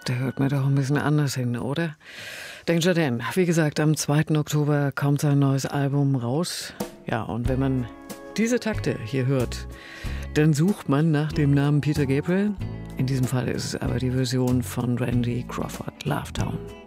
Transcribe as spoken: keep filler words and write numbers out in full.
Da hört man doch ein bisschen anders hin, oder? Danger Dan, wie gesagt, am zweiten Oktober kommt sein neues Album raus. Ja, und wenn man diese Takte hier hört, dann sucht man nach dem Namen Peter Gabriel. In diesem Fall ist es aber die Version von Randy Crawford, Lovetown.